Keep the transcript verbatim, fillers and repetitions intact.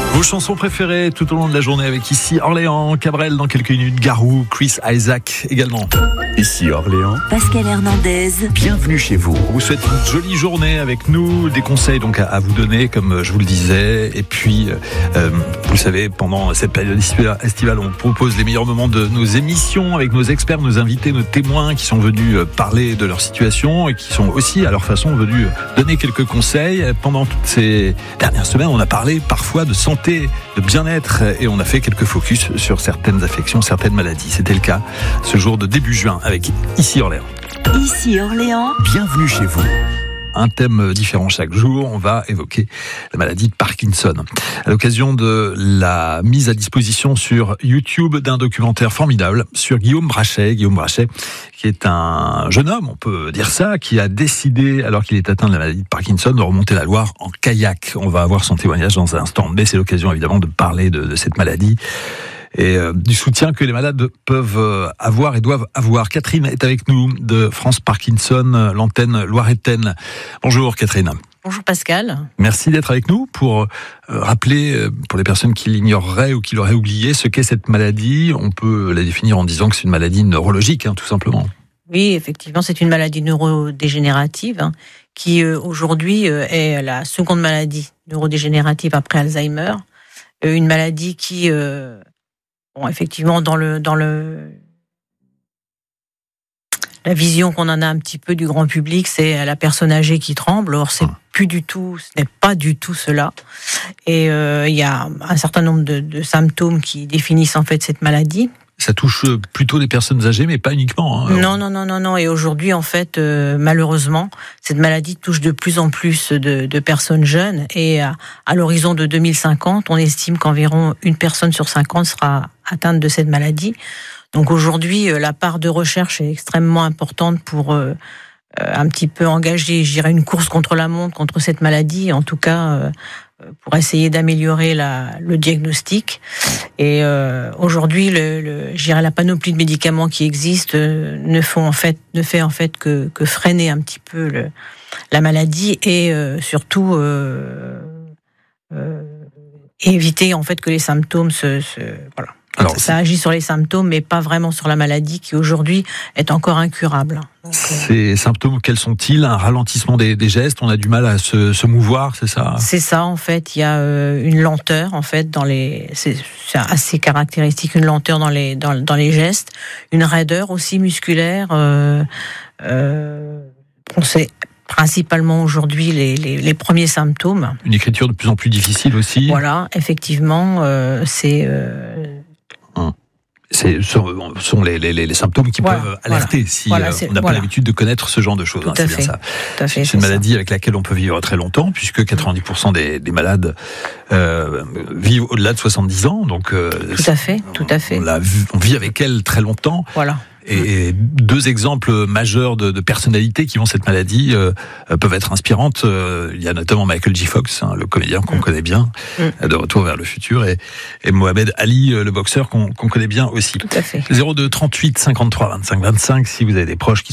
Vos chansons préférées tout au long de la journée avec ici Orléans, Cabrel dans quelques minutes, Garou, Chris Isaac également. Ici Orléans, Pascal Hernandez. Bienvenue chez vous. On vous souhaite une jolie journée avec nous, des conseils donc à, à vous donner comme je vous le disais. Et puis, euh, vous le savez, pendant cette période estivale, on propose les meilleurs moments de nos émissions avec nos experts, nos invités, nos témoins qui sont venus parler de leur situation et qui sont aussi à leur façon venus donner quelques conseils. Pendant toutes ces dernières semaines, on a parlé parfois de santé, de bien-être et on a fait quelques focus sur certaines affections, certaines maladies. C'était le cas ce jour de début juin avec Ici Orléans. Ici Orléans. Bienvenue chez vous. Un thème différent chaque jour, on va évoquer la maladie de Parkinson. À l'occasion de la mise à disposition sur YouTube d'un documentaire formidable sur Guillaume Brachet. Guillaume Brachet, qui est un jeune homme, on peut dire ça, qui a décidé, alors qu'il est atteint de la maladie de Parkinson, de remonter la Loire en kayak. On va avoir son témoignage dans un instant, mais c'est l'occasion évidemment de parler de, de cette maladie et euh, du soutien que les malades peuvent euh, avoir et doivent avoir. Catherine est avec nous de France Parkinson, l'antenne Loire-Éthenne. Bonjour Catherine. Bonjour Pascal. Merci d'être avec nous pour euh, rappeler, euh, pour les personnes qui l'ignoreraient ou qui l'auraient oublié, ce qu'est cette maladie. On peut la définir en disant que c'est une maladie neurologique, hein, tout simplement. Oui, effectivement, c'est une maladie neurodégénérative hein, qui euh, aujourd'hui euh, est la seconde maladie neurodégénérative après Alzheimer. Euh, une maladie qui... Euh, Bon, effectivement, dans le dans le la vision qu'on en a un petit peu du grand public, c'est la personne âgée qui tremble. Or, c'est plus du tout, ce n'est pas du tout cela. Et euh, il y a un certain nombre de, de symptômes qui définissent en fait cette maladie. Ça touche plutôt des personnes âgées, mais pas uniquement. Hein. Non, non, non, non, non. Et aujourd'hui, en fait, euh, malheureusement, cette maladie touche de plus en plus de, de personnes jeunes. Et à, à l'horizon de deux mille cinquante, on estime qu'environ une personne sur cinquante sera atteinte de cette maladie. Donc aujourd'hui, la part de recherche est extrêmement importante pour euh, un petit peu engager, je dirais, une course contre la montre, contre cette maladie. En tout cas, euh, pour essayer d'améliorer la, le diagnostic. Et euh, aujourd'hui, le, le, je dirais la panoplie de médicaments qui existent euh, ne font en fait, ne fait en fait que, que freiner un petit peu le, la maladie et euh, surtout euh, euh, éviter en fait que les symptômes se, se voilà. Alors, ça agit sur les symptômes, mais pas vraiment sur la maladie qui aujourd'hui est encore incurable. Donc, ces symptômes, quels sont-ils? Un ralentissement des, des gestes, on a du mal à se, se mouvoir, c'est ça? C'est ça, en fait. Il y a euh, une lenteur, en fait, dans les. C'est, c'est assez caractéristique, une lenteur dans les dans, dans les gestes, une raideur aussi musculaire. Euh, euh, on sait principalement aujourd'hui les, les, les premiers symptômes. Une écriture de plus en plus difficile aussi. Voilà, effectivement, euh, c'est. Euh, C'est, ce sont les, les, les symptômes qui voilà, peuvent alerter voilà, si voilà, euh, on n'a pas voilà. l'habitude de connaître ce genre de choses. Hein, c'est fait, bien ça. Tout à fait, c'est, c'est une maladie ça. avec laquelle on peut vivre très longtemps, puisque quatre-vingt-dix pour cent des, des malades euh, vivent au-delà de soixante-dix ans. Donc, euh, tout à fait, tout à fait. On, l'a vu, on vit avec elle très longtemps. Voilà. Et deux exemples majeurs de, de personnalités qui ont cette maladie euh, peuvent être inspirantes. Euh, il y a notamment Michael J. Fox, hein, le comédien qu'on mmh. connaît bien, mmh. de Retour vers le futur, et, et Mohamed Ali, le boxeur qu'on, qu'on connaît bien aussi. Tout à fait. zéro deux trente-huit cinquante-trois vingt-cinq vingt-cinq, si vous avez des proches qui